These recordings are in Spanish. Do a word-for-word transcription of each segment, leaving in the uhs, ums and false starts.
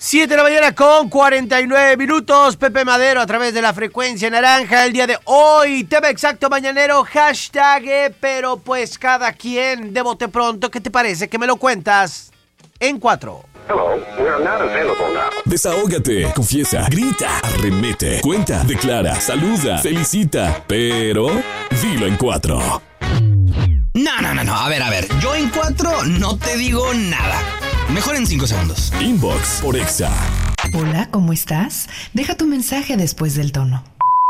siete de la mañana con cuarenta y nueve minutos. Pepe Madero a través de la frecuencia naranja. El día de hoy, tema exacto mañanero, hashtag, eh, pero pues cada quien de bote pronto. ¿Qué te parece? ¿Que me lo cuentas? En cuatro. Hello, we are not available now. Desahógate, confiesa, grita, arremete, cuenta, declara, saluda, felicita, pero dilo en cuatro. No, no, no, no, a ver, a ver, yo en cuatro no te digo nada. Mejor en cinco segundos. Inbox por Exa. Hola, ¿cómo estás? Deja tu mensaje después del tono.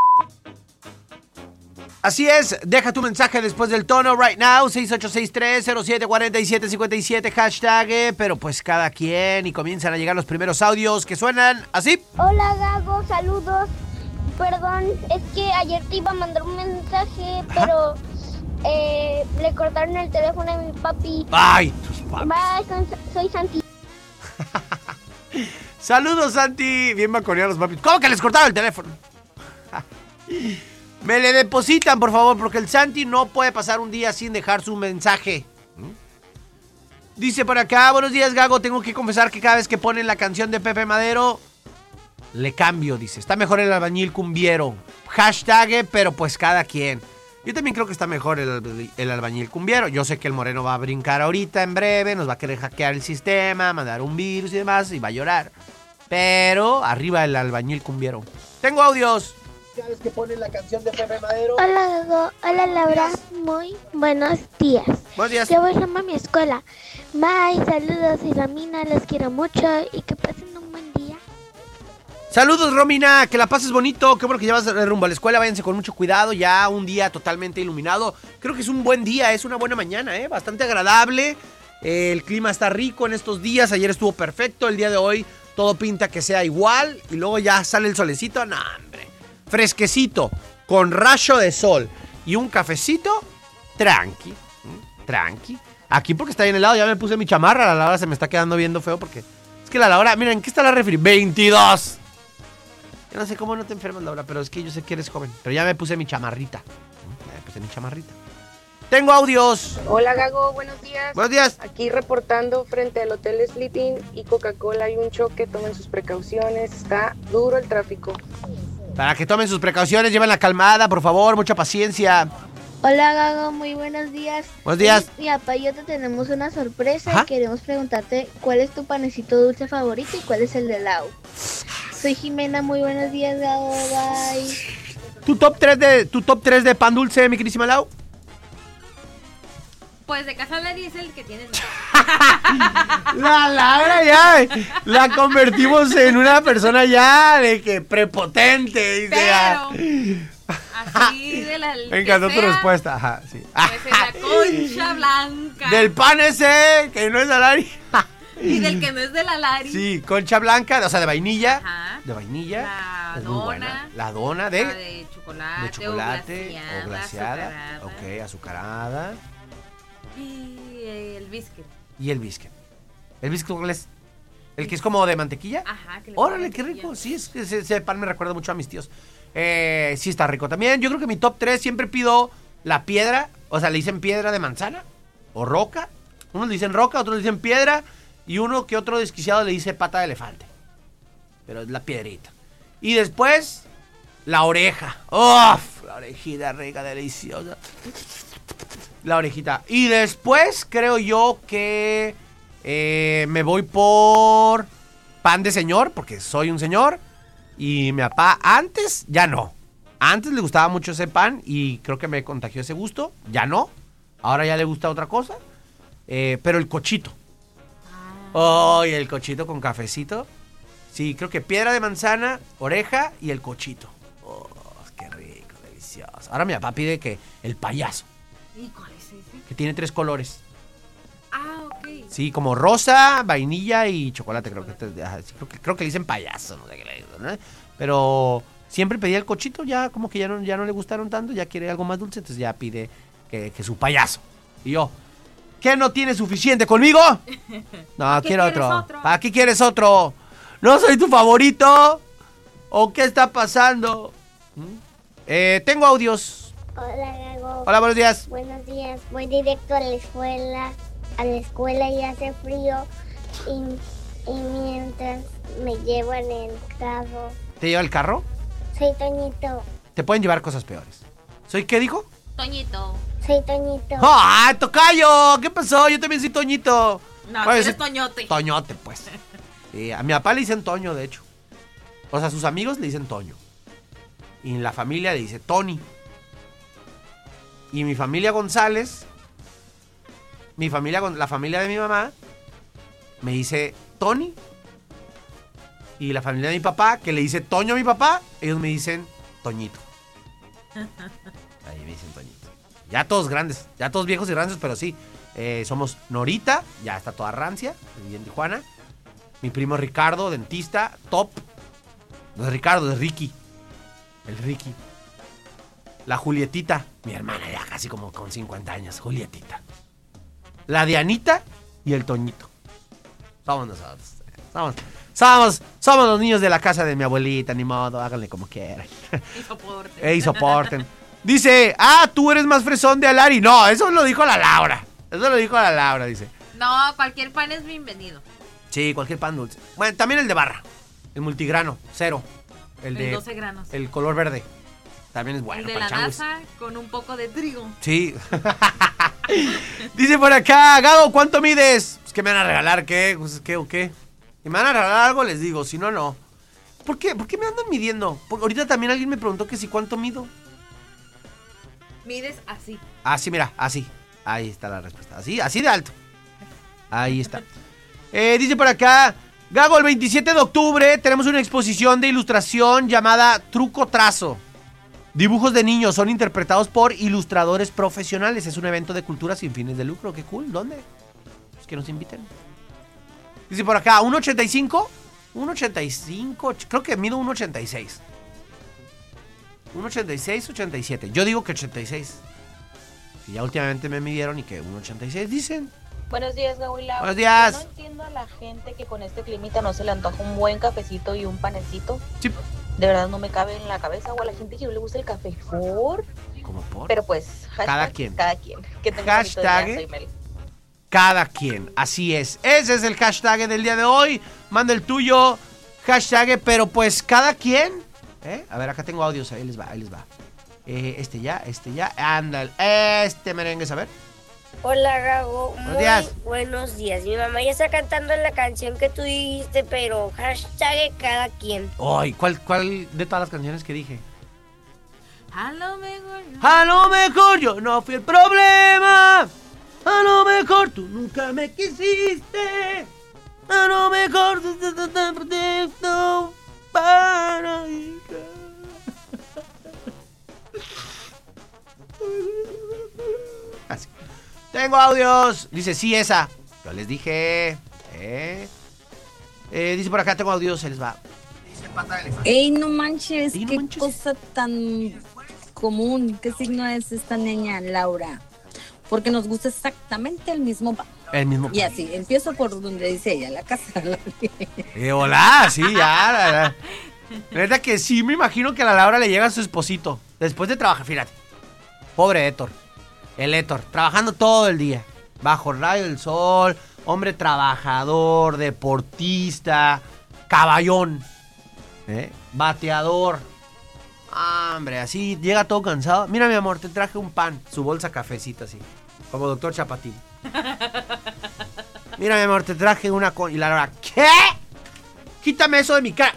Así es, deja tu mensaje después del tono right now, seis ocho seis tres cero siete cuatro siete cinco siete, hashtag, eh, pero pues cada quien, y comienzan a llegar los primeros audios que suenan así. Hola Gago, saludos. Perdón, es que ayer te iba a mandar un mensaje, Ajá. pero eh, le cortaron el teléfono a mi papi. Ay, tus papis. Bye, con- soy Santi. Saludos, Santi. Bien maconeados los papis. ¿Cómo que les cortaron el teléfono? Me le depositan, por favor, porque el Santi no puede pasar un día sin dejar su mensaje. Dice por acá, buenos días, Gago. Tengo que confesar que cada vez que ponen la canción de Pepe Madero, le cambio, dice. Está mejor el albañil cumbiero. Hashtag, pero pues cada quien. Yo también creo que está mejor el, el albañil cumbiero. Yo sé que el moreno va a brincar ahorita, en breve. Nos va a querer hackear el sistema, mandar un virus y demás, y va a llorar. Pero arriba el albañil cumbiero. Tengo audios. Cada vez que ponen la canción de Pepe Madero. Hola Gago, hola Laura, muy buenos días. Buenos días. Yo voy a mi escuela. Bye, saludos y Ramina, los quiero mucho y que pasen un buen día. Saludos, Romina, que la pases bonito. Qué bueno que llevas rumbo a la escuela. Váyanse con mucho cuidado. Ya un día totalmente iluminado. Creo que es un buen día, es una buena mañana, ¿eh? Bastante agradable. Eh, el clima está rico en estos días. Ayer estuvo perfecto. El día de hoy todo pinta que sea igual. Y luego ya sale el solecito. No, hombre. Fresquecito, con rayo de sol y un cafecito. Tranqui, ¿m? tranqui. Aquí porque está bien helado. Ya me puse mi chamarra. La Laura se me está quedando viendo feo porque... Es que la Laura... Miren, ¿qué está la refri? veintidós. Yo no sé cómo no te enfermas, Laura, pero es que yo sé que eres joven. Pero ya me puse mi chamarrita. Ya me puse mi chamarrita. Tengo audios. Hola Gago, buenos días. Buenos días. Aquí reportando frente al Hotel Sleeping y Coca-Cola hay un choque, tomen sus precauciones, está duro el tráfico. Para que tomen sus precauciones, lleven la calmada, por favor, mucha paciencia. Hola Gago, muy buenos días. Buenos días. Mi papá y yo te tenemos una sorpresa. Ajá. Y queremos preguntarte cuál es tu panecito dulce favorito y cuál es el de Lau. Soy Jimena, muy buenos días Gago, bye. ¿Tu top tres de, tu top tres de pan dulce, mi querísima Lau? Pues de Casa Lari es el que tienes. La Laura ya la convertimos en una persona ya de que prepotente. Dice, Pero ah. así de la. Me encantó tu respuesta. Ajá, sí. Pues es la concha blanca. Del pan ese, que no es Alari. Y del que no es de la Lari. Sí, concha blanca, o sea, de vainilla. Ajá. De vainilla. La es muy dona. buena. La dona de, La de chocolate. de chocolate o o glaseada. glaseada. azucarada. Ok, azucarada. Y el biscuit. Y el biscuit. ¿El biscuit cuál es? ¿El que es como de mantequilla? Ajá. Que le Órale, ponen qué mantequilla. rico. Sí, es que ese, ese pan me recuerda mucho a mis tíos. Eh, sí, está rico también. Yo creo que mi top tres siempre pido la piedra. O sea, le dicen piedra de manzana o roca. Unos le dicen roca, otros le dicen piedra. Y uno que otro desquiciado le dice pata de elefante. Pero es la piedrita. Y después, la oreja. ¡Uf! La orejita rica, deliciosa. La orejita. Y después creo yo que eh, me voy por pan de señor, porque soy un señor. Y mi papá antes, ya no. Antes le gustaba mucho ese pan y creo que me contagió ese gusto. Ya no. Ahora ya le gusta otra cosa. Eh, pero el cochito. ¡Oh! Y el cochito con cafecito. Sí, creo que piedra de manzana, oreja y el cochito. ¡Oh! ¡Qué rico, delicioso! Ahora mi papá pide que el payaso. ¿Y cuál es ese? Que tiene tres colores. Ah, ok. Sí, como rosa, vainilla y chocolate. Creo que, ajá, sí, creo que, creo que le dicen payaso, no sé qué le dicen, ¿no? Pero siempre pedía el cochito, ya como que ya no, ya no le gustaron tanto, ya quiere algo más dulce, entonces ya pide que, que su payaso. Y yo, ¿qué no tiene suficiente conmigo? No, quiero otro. otro. ¿Para qué quieres otro? ¿No soy tu favorito? ¿O qué está pasando? ¿Mm? Eh, tengo audios. Hola Gago. Hola, buenos días. Buenos días, voy directo a la escuela. A la escuela y hace frío. Y, y mi mientras me llevan en el carro. ¿Te lleva el carro? Soy Toñito. Te pueden llevar cosas peores. ¿Soy qué dijo? Toñito. Soy Toñito. ¡Ah, tocayo! ¿Qué pasó? Yo también soy Toñito. No, tú Oye, eres sí, Toñote. Toñote, pues. Sí, a mi papá le dicen Toño, de hecho. O sea, a sus amigos le dicen Toño. Y en la familia le dice Tony. Y mi familia González, mi familia, la familia de mi mamá, me dice Tony. Y la familia de mi papá, que le dice Toño a mi papá, ellos me dicen Toñito. Ahí me dicen Toñito. Ya todos grandes, ya todos viejos y grandes, pero sí. Eh, somos Norita, ya está toda rancia, vive en Tijuana. Mi primo Ricardo, dentista, top. No es Ricardo, es Ricky. El Ricky. La Julietita, mi hermana ya casi como con cincuenta años, Julietita. La Dianita y el Toñito. Somos nosotros. Somos, somos, somos los niños de la casa de mi abuelita, ni modo, háganle como quieran. Y soporten. Ey, soporten. Dice, ah, tú eres más fresón de Alari. No, eso lo dijo la Laura. Eso lo dijo la Laura, dice. No, cualquier pan es bienvenido. Sí, cualquier pan dulce. Bueno, también el de barra. El multigrano, cero. El de El doce granos. El color verde. También es bueno. El de para la changuis. NASA con un poco de trigo. Sí. Dice por acá, Gabo, ¿cuánto mides? Pues, ¿qué me van a regalar? ¿Qué? Pues, ¿qué o qué? Si me van a regalar algo, les digo. Si no, no. ¿Por qué? ¿Por qué me andan midiendo? Porque ahorita también alguien me preguntó que si cuánto mido. Mides así. Así, mira, así. Ahí está la respuesta. Así, así de alto. Ahí está. Eh, dice por acá, Gago, el veintisiete de octubre tenemos una exposición de ilustración llamada Truco Trazo. Dibujos de niños son interpretados por ilustradores profesionales. Es un evento de cultura sin fines de lucro. Qué cool. ¿Dónde? Pues que nos inviten. Dice por acá, ¿uno ochenta y cinco? uno ochenta y cinco. Creo que mido uno ochenta y seis. uno ochenta y seis, ochenta y siete. Yo digo que ochenta y seis. Que ya últimamente me midieron y que uno ochenta y seis dicen. Buenos días, Gabo y Laura. Buenos días. Yo no entiendo a la gente que con este climita no se le antoja un buen cafecito y un panecito. Sí. De verdad no me cabe en la cabeza. O a la gente que no le gusta el café. ¿Por? ¿Cómo por? Pero pues, hashtag, Cada quien. Cada quien. Que tenga bonito Hashtag. día, soy Mel. Cada quien, así es. Ese es el hashtag del día de hoy. Manda el tuyo. Hashtag, pero pues cada quien. ¿Eh? A ver, acá tengo audios. Ahí les va, ahí les va. Eh, este ya, este ya. Ándale. Este merengue, a ver. Hola, Gago. Buenos Muy días. buenos días. Mi mamá ya está cantando la canción que tú dijiste, pero hashtag cada quien. Ay, ¿cuál, ¿cuál de todas las canciones que dije? A lo mejor. A lo mejor yo no fui el problema. A lo mejor tú nunca me quisiste. A lo mejor tú estás tan perfecto para ir. Así. Tengo audios. Dice, sí, esa. Yo les dije. Eh. Eh, dice por acá, tengo audios. Se les va. Dice pata de elefante. Ey, no manches, Ey, no qué manches. cosa tan común. ¿Qué signo es esta niña, Laura? Porque nos gusta exactamente el mismo pan. El mismo Y pan. así, empiezo por donde dice ella, la casa. Eh, hola, sí, ya. La, la. La neta que sí, me imagino que a la Laura le llega a su esposito. Después de trabajar, fíjate. Pobre Héctor. El Héctor, trabajando todo el día. Bajo el rayo del sol. Hombre trabajador, deportista. Caballón. ¿Eh? Bateador. Ah, hombre, así llega todo cansado. Mira, mi amor, te traje un pan. Su bolsa cafecita así. Como doctor Chapatín. Mira, mi amor, te traje una con... Y la Laura, ¿qué? Quítame eso de mi cara.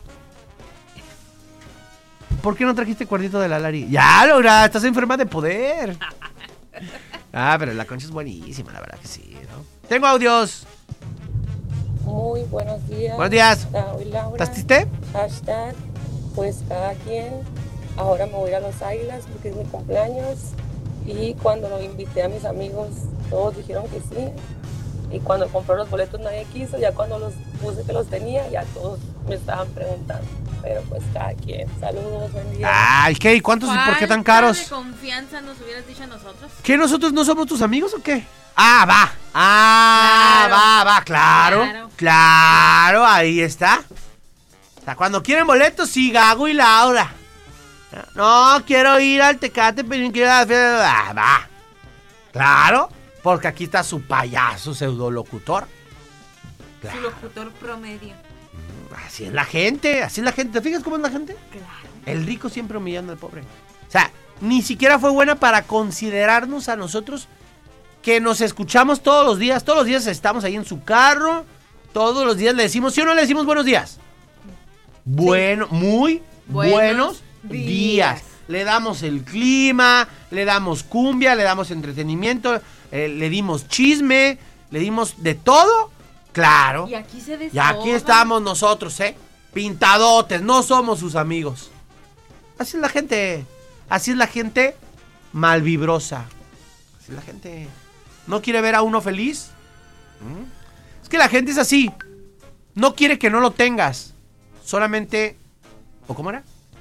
¿Por qué no trajiste cuerdito de la Lari? Ya, Laura, estás enferma de poder. Ah, pero la concha es buenísima, la verdad que sí, ¿no? Tengo audios. Muy buenos días. Buenos días. Gabo y Laura. ¿Estás triste? Hashtag, pues cada quien. Ahora me voy a Los Águilas porque es mi cumpleaños. Y cuando lo invité a mis amigos, todos dijeron que sí. Y cuando compré los boletos nadie quiso. Ya cuando los puse que los tenía, ya todos me estaban preguntando. Pero pues cada quien. Saludos, buen día. Ay, ¿qué? ¿Y cuántos y por qué tan caros? ¿Cuánta de confianza nos hubieras dicho a nosotros? ¿Qué, nosotros no somos tus amigos o qué? Ah, va. Ah, Claro. va, va, claro. Claro. Claro, ahí está. O sea, cuando quieren boletos, sí, Gago y Laura. No, quiero ir al Tecate, pero no quiero ir a la fiesta. Ah, va. Claro, porque aquí está su payaso pseudolocutor. Su locutor promedio. Así es la gente, así es la gente. ¿Te fijas cómo es la gente? Claro. El rico siempre humillando al pobre. O sea, ni siquiera fue buena para considerarnos a nosotros que nos escuchamos todos los días. Todos los días estamos ahí en su carro. Todos los días le decimos, ¿sí o no le decimos buenos días? Bueno, sí. Muy buenos, buenos días. días. Le damos el clima, le damos cumbia, le damos entretenimiento, eh, le dimos chisme, le dimos de todo. Claro. Y aquí se desahoga. Y aquí estamos nosotros, ¿eh? Pintadotes, no somos sus amigos. Así es la gente. Así es la gente malvibrosa. Así es la gente. ¿No quiere ver a uno feliz? ¿Mm? Es que la gente es así. No quiere que no lo tengas. Solamente... ¿O cómo era?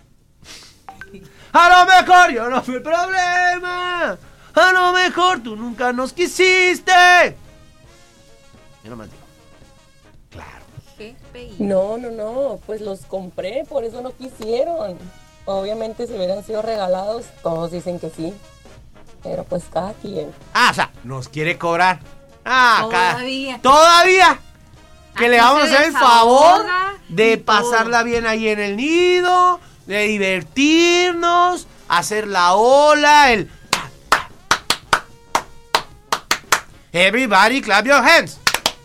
A lo mejor yo no fui el problema. A lo mejor tú nunca nos quisiste. Yo no más digo. Claro. G P I. No, no, no, pues los compré, por eso no quisieron. Obviamente si hubieran sido regalados, todos dicen que sí. Pero pues cada quien. Ah, o sea, nos quiere cobrar. Ah, todavía. Cada, todavía. Que Aquí le vamos a hacer el favor de pasarla todo. bien ahí en el nido, de divertirnos, hacer la ola, el... Everybody clap your hands.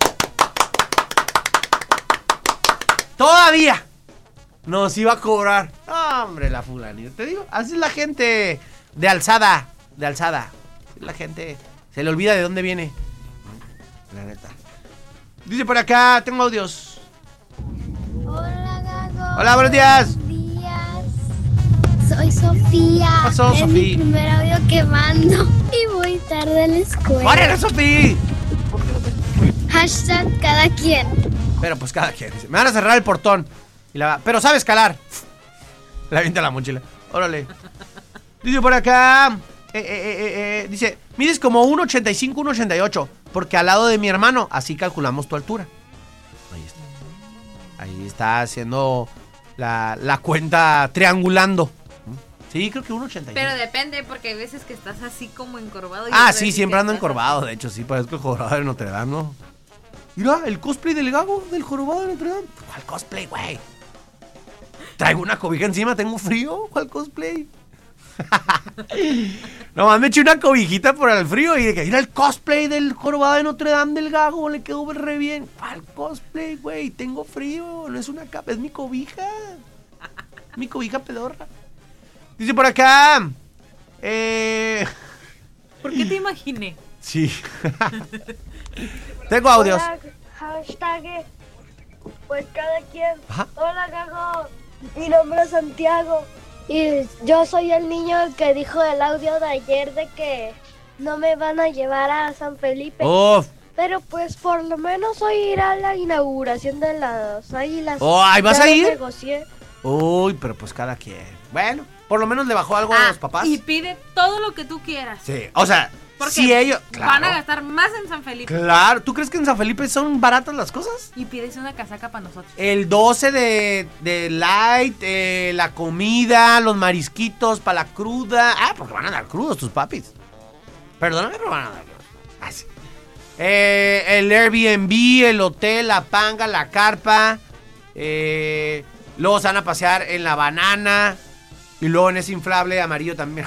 Todavía nos iba a cobrar. Oh, hombre, la fulanita. Te digo, así es la gente de alzada, de alzada. La gente se le olvida de dónde viene. La neta. Dice por acá, tengo audios. Hola, Gago. Hola, buenos días. Buenos días. Soy Sofía. ¿Qué pasó, es Sofía? mi primer audio que mando y voy tarde a la escuela. ¡Órale, Sofía! Hashtag cada quien. Pero pues cada quien. Me van a cerrar el portón. Y la... Pero sabe escalar. Le avienta la mochila. Órale. Dice por acá. Eh, eh, eh, eh, dice, mides como uno ochenta y cinco, uno ochenta y ocho. Porque al lado de mi hermano, así calculamos tu altura. Ahí está. Ahí está haciendo la, la cuenta triangulando. Sí, creo que uno ochenta y cinco. Pero depende, porque hay veces que estás así como encorvado. Y Ah, otras sí, veces siempre que ando estás encorvado. así. De hecho, sí, parezco el jorobado de Notre Dame, ¿no? Mira, el cosplay del gago, del jorobado de Notre Dame. ¿Cuál cosplay, güey? Traigo una cobija encima, tengo frío. ¿Cuál cosplay? Nomás me eché una cobijita por el frío y de que mira el cosplay del jorobado de Notre Dame del gago, le quedó re bien. ¿Cuál cosplay, güey? Tengo frío, no es una capa, es mi cobija. Mi cobija pedorra. Dice por acá. Eh. ¿Por qué te imaginé? Sí. Tengo audios. Hola, hashtag, pues cada quien. Ajá. Hola, Gago. Mi nombre es Santiago. Y yo soy el niño que dijo el audio de ayer de que no me van a llevar a San Felipe. Uf. Pero pues por lo menos hoy ir a la inauguración de las Águilas. Oh, ¿ahí vas Ya a lo ir? negocié. Uy, pero pues cada quien. Bueno, por lo menos le bajó algo Ah, a los papás. Y pide todo lo que tú quieras. Sí, o sea, Porque si ellos... van a Claro, gastar más en San Felipe. claro. ¿Tú crees que en San Felipe son baratas las cosas? Y pides una casaca para nosotros. El doce de, de light, eh, la comida, los marisquitos para la cruda. Ah, porque van a dar crudos tus papis. Perdóname, pero van a dar crudos. Ah, sí. Eh, el Airbnb, el hotel, la panga, la carpa. Eh, luego se van a pasear en la banana. Y luego en ese inflable amarillo también.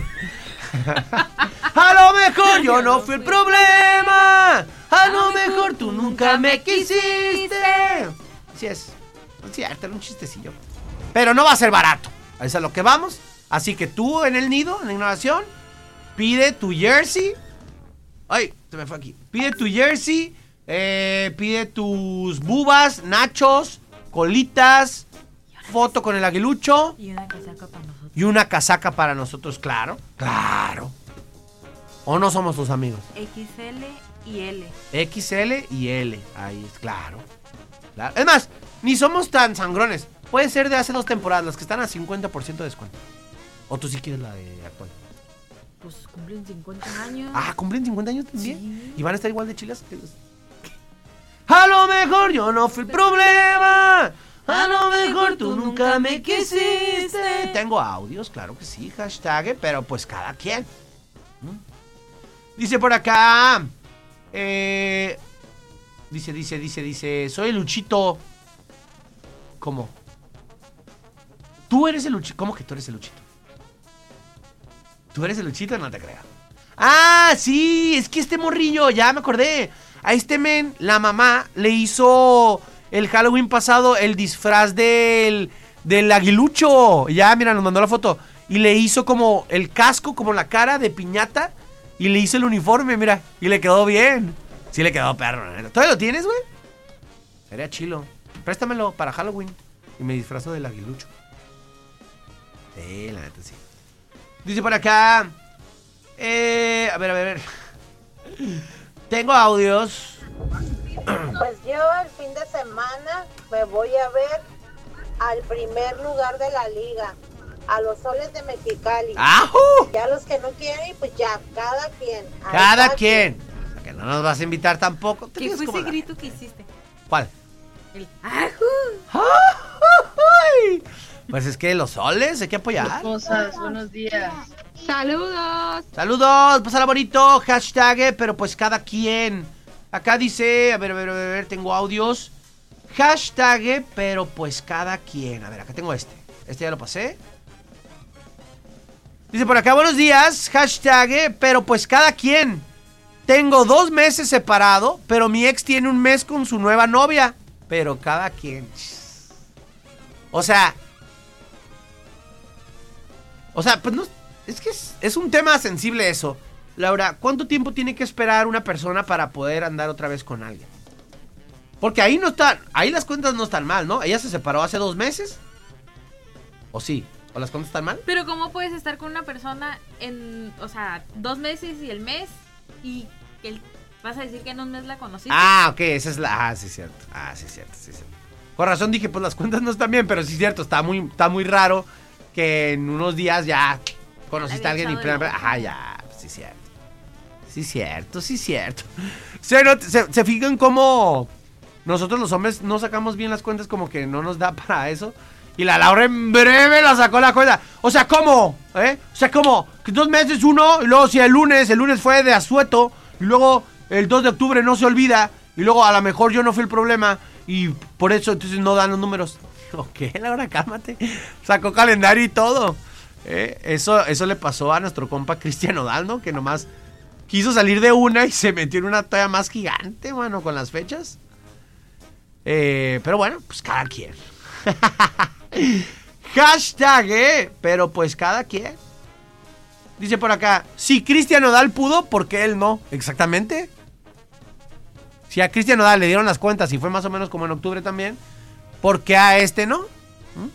A lo mejor yo no fui el problema. A lo mejor tú nunca me quisiste. Así es. Es cierto, era un chistecillo. Pero no va a ser barato. A eso es a lo que vamos. Así que tú en el nido, en la innovación, pide tu jersey. Ay, se me fue aquí. Pide tu jersey. Eh, pide tus bubas, nachos, colitas, foto con el aguilucho. Y una casaca para nosotros. Y una casaca para nosotros, claro. Claro. ¿O no somos tus amigos? X L y L. X L y L. Ahí es, claro. claro. Es más, ni somos tan sangrones. Puede ser de hace dos temporadas, las que están a cincuenta por ciento de descuento. O tú sí quieres la de actual. Pues cumplen cincuenta años. Ah, ¿cumplen cincuenta años también? Sí. ¿Y van a estar igual de chilas que los... A lo mejor yo no fui el problema. A lo mejor tú nunca me quisiste. Tengo audios, claro que sí, hashtag, pero pues cada quien. ¿Mm? Dice por acá. Eh, Dice, dice, dice, dice, soy el Luchito. ¿Cómo? ¿Tú eres el Luchito? ¿Cómo que tú eres el Luchito? ¿Tú eres el Luchito? No te creo. Ah, sí, es que este morrillo, ya me acordé. A este men, la mamá le hizo el Halloween pasado el disfraz del, del aguilucho. Ya, mira, nos mandó la foto. Y le hizo como el casco, como la cara de piñata. Y le hizo el uniforme, mira. Y le quedó bien. Sí le quedó perro, la neta. ¿Todavía lo tienes, güey? Sería chilo. Préstamelo para Halloween. Y me disfrazo del aguilucho. Sí, la neta, sí. Dice por acá... Eh, a ver, a ver, a ver. Tengo audios. Pues yo el fin de semana me voy a ver al primer lugar de la liga, a los Soles de Mexicali. ¡Ajú! Ya los que no quieren, pues ya, cada quien. Cada quien. O sea, que no nos vas a invitar tampoco. ¿Qué fue ese grito que hiciste? ¿Cuál? El ¡ajú! ¡Ay! Pues es que los soles hay que apoyar. Cosas, buenos días. Saludos. Saludos, pásala bonito, hashtag, eh, pero pues cada quien. Acá dice, a ver, a ver, a ver, a ver, tengo audios. Hashtag, eh, pero pues cada quien. A ver, acá tengo este. Este ya lo pasé. Dice por acá, buenos días, hashtag, eh, pero pues cada quien. Tengo dos meses separado, pero mi ex tiene un mes con su nueva novia. Pero cada quien. O sea... O sea, pues no... Es que es, es un tema sensible eso. Laura, ¿cuánto tiempo tiene que esperar una persona para poder andar otra vez con alguien? Porque ahí no están... Ahí las cuentas no están mal, ¿no? Ella se separó hace dos meses. ¿O sí? ¿O las cuentas están mal? Pero ¿cómo puedes estar con una persona en... O sea, dos meses y el mes y que el, vas a decir que en un mes la conociste? Ah, ok, esa es la... Ah, sí, cierto. Ah, sí, cierto, sí, cierto. Con razón dije, pues las cuentas no están bien, pero sí, cierto, está muy, está muy raro que en unos días ya conociste a alguien y... Plena, ajá, ya, sí, cierto. Sí, cierto, sí, cierto. Se, no, se, se fijan cómo nosotros los hombres no sacamos bien las cuentas, como que no nos da para eso. Y la Laura en breve la sacó la cuenta. O sea, ¿cómo? ¿Eh? O sea, ¿cómo? Que dos meses uno, y luego si el lunes, el lunes fue de asueto, y luego el dos de octubre no se olvida, y luego a lo mejor yo no fui el problema, y por eso entonces no dan los números. Ok, Laura, cálmate. Sacó calendario y todo. ¿Eh? Eso, eso le pasó a nuestro compa Cristian Nodal, ¿no? Que nomás quiso salir de una y se metió en una talla más gigante, bueno, con las fechas. Eh, pero bueno, pues cada quien. Hashtag, eh, pero pues cada quien. Dice por acá, si Cristian Nodal pudo, ¿por qué él no? Exactamente. Si a Cristian Nodal le dieron las cuentas y fue más o menos como en octubre también, ¿por qué a este no? ¿Mm?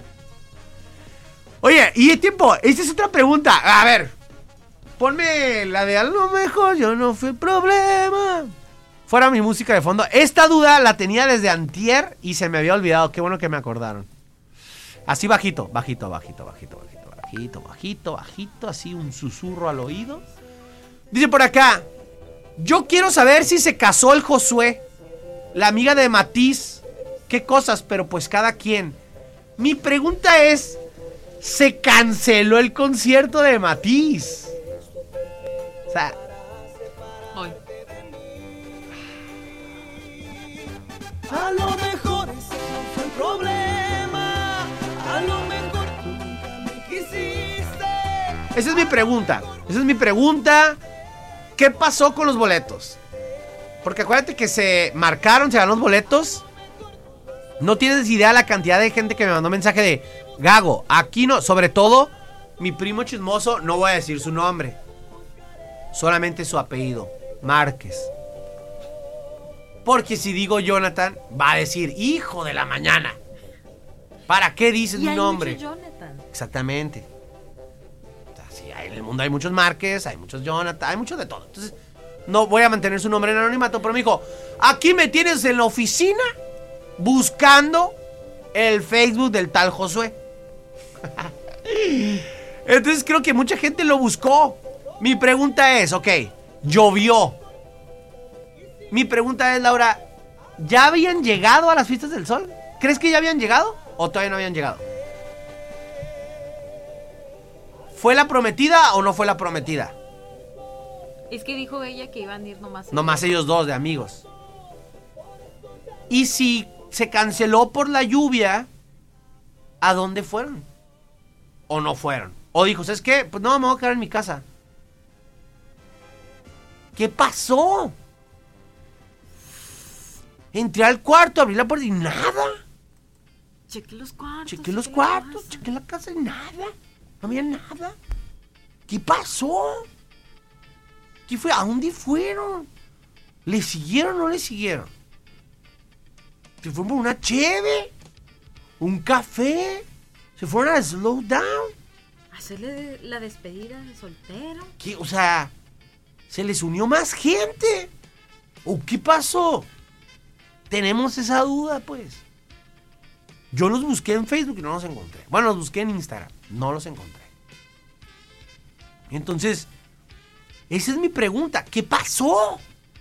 Oye, y el tiempo, esta es otra pregunta. A ver, ponme la de a lo mejor yo no fui el problema. Fuera mi música de fondo. Esta duda la tenía desde antier y se me había olvidado. Qué bueno que me acordaron. Así bajito, bajito, bajito, bajito, bajito, bajito, bajito, bajito. Así un susurro al oído. Dice por acá, yo quiero saber si se casó el Josué, la amiga de Matiz. Qué cosas, pero pues cada quien. Mi pregunta es, ¿se canceló el concierto de Matiz? O sea... Hoy. A lo mejor ese no fue el problema. A lo mejor tú nunca me quisiste. Esa es mi pregunta. Esa es mi pregunta. ¿Qué pasó con los boletos? Porque acuérdate que se marcaron, se ganó los boletos. No tienes idea la cantidad de gente que me mandó mensaje de Gago, aquí no, sobre todo mi primo chismoso, no voy a decir su nombre, solamente su apellido, Márquez. Porque si digo Jonathan, va a decir, hijo de la mañana. ¿Para qué dices mi nombre? Y hay muchos Jonathan. Exactamente. O sea, sí, hay, en el mundo hay muchos Márquez, hay muchos Jonathan, hay muchos de todo. Entonces, no voy a mantener su nombre en anonimato, pero me dijo, aquí me tienes en la oficina buscando el Facebook del tal Josué. Entonces creo que mucha gente lo buscó. Mi pregunta es, ok, llovió. Mi pregunta es, Laura, ¿ya habían llegado a las fiestas del sol? ¿Crees que ya habían llegado o todavía no habían llegado? ¿Fue la prometida o no fue la prometida? Es que dijo ella que iban a ir nomás ellos. Nomás ellos dos de amigos. Y si se canceló por la lluvia, ¿a dónde fueron? ¿O no fueron? O dijo, ¿sabes qué? Pues no, me voy a quedar en mi casa. ¿Qué pasó? Entré al cuarto, abrí la puerta y nada. Chequé los cuartos. Chequé los cuartos, chequé la casa y nada. No había nada. ¿Qué pasó? ¿Qué fue? ¿A dónde fueron? ¿Le siguieron o no le siguieron? ¿Se fueron por una cheve? ¿Un café? ¿Se fueron a slow down? Hacerle la despedida de soltero. ¿Qué? O sea, ¿se les unió más gente? ¿O qué pasó? Tenemos esa duda, pues. Yo los busqué en Facebook y no los encontré. Bueno, los busqué en Instagram. No los encontré. Entonces, esa es mi pregunta. ¿Qué pasó?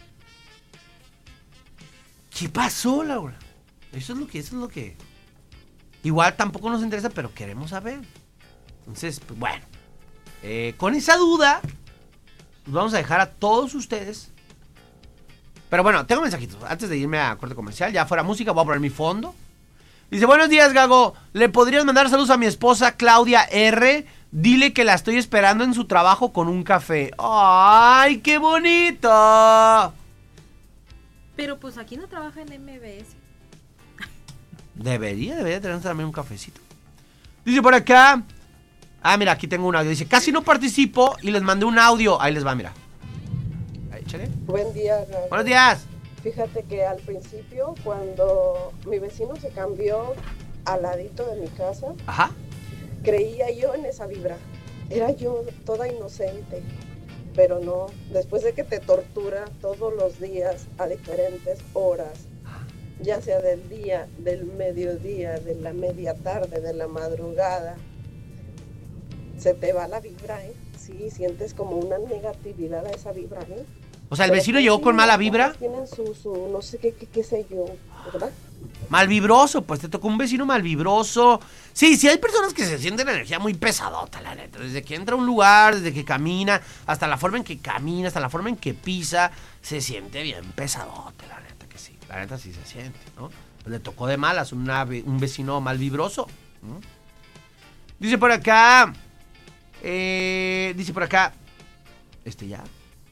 ¿Qué pasó, Laura? Eso es lo que, eso es lo que... Igual tampoco nos interesa, pero queremos saber. Entonces, pues bueno. Eh, con esa duda, los vamos a dejar a todos ustedes. Pero bueno, tengo mensajitos. Antes de irme a corte comercial, ya fuera música, voy a poner mi fondo. Dice, buenos días, Gago. ¿Le podrías mandar saludos a mi esposa Claudia R? Dile que la estoy esperando en su trabajo con un café. ¡Ay, qué bonito! Pero pues aquí no trabaja en M B S. Debería, debería tener también un cafecito. Dice por acá. Ah, mira, aquí tengo un audio. Dice, casi no participo y les mandé un audio. Ahí les va, mira. Ahí, échale. Buen día, Gago. Buenos días. Fíjate que al principio, cuando mi vecino se cambió al ladito de mi casa, Ajá. creía yo en esa vibra. Era yo toda inocente, pero no. Después de que te tortura todos los días a diferentes horas, ya sea del día, del mediodía, de la media tarde, de la madrugada, se te va la vibra, ¿eh? Sí, sientes como una negatividad a esa vibra, ¿eh? O sea, ¿el vecino llegó con mala vibra? Tienen su, su no sé qué, qué, qué sé yo, ¿verdad? Malvibroso, pues te tocó un vecino malvibroso. Sí, sí hay personas que se sienten la energía muy pesadota, la neta. Desde que entra a un lugar, desde que camina, hasta la forma en que camina, hasta la forma en que pisa, se siente bien pesadote, la neta que sí. La neta sí se siente, ¿no? Pues le tocó de malas una, un vecino malvibroso. ¿No? Dice por acá, eh, dice por acá, este ya.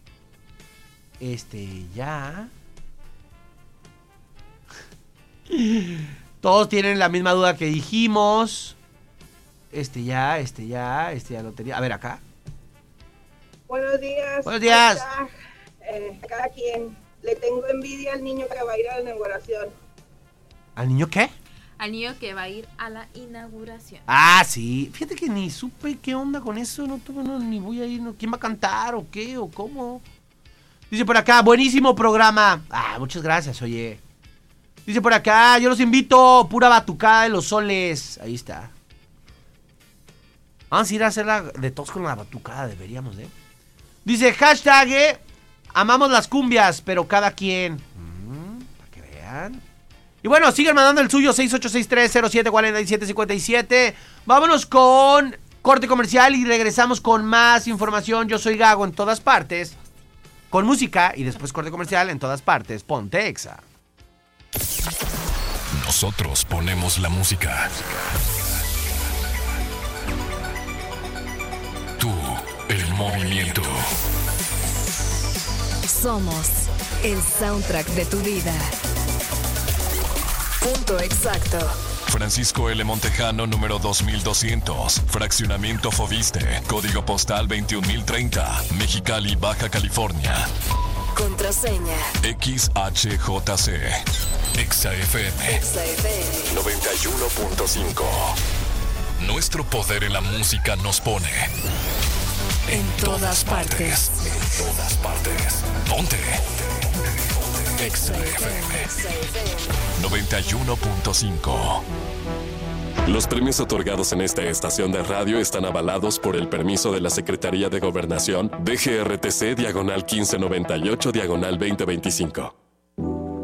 Este, ya. Todos tienen la misma duda que dijimos. Este ya, este ya, este ya lo tenía. A ver, acá. Buenos días. Buenos días. Eh, cada quien. Le tengo envidia al niño que va a ir a la inauguración. ¿Al niño qué? Al niño que va a ir a la inauguración. Ah, sí. Fíjate que ni supe qué onda con eso. No tuve, no, ni voy a ir. No. ¿Quién va a cantar o qué o cómo? Dice por acá, buenísimo programa. Ah, muchas gracias, oye. Dice por acá, yo los invito, pura batucada de los soles. Ahí está. Vamos a ir a hacerla de todos con la batucada, deberíamos, ¿eh? Dice, hashtag, eh, amamos las cumbias, pero cada quien. Mm, para que vean. Y bueno, sigan mandando el suyo, seis ocho seis tres cero siete cuatro siete cinco siete. Vámonos con corte comercial y regresamos con más información. Yo soy Gago en todas partes. Con música y después corte comercial en todas partes. Ponte Exa. Nosotros ponemos la música. Tú, el movimiento. Somos el soundtrack de tu vida. Punto exacto. Francisco L. Montejano, número dos mil doscientos. Fraccionamiento Foviste. Código postal veintiún mil treinta. Mexicali, Baja California. Contraseña. X H J C. Exa F M. Exa F M. noventa y uno punto cinco. Nuestro poder en la música nos pone en todas partes. En todas partes. Ponte. Exa F M noventa y uno punto cinco. Los premios otorgados en esta estación de radio están avalados por el permiso de la Secretaría de Gobernación D G R T C diagonal quince noventa y ocho diagonal veinte veinticinco.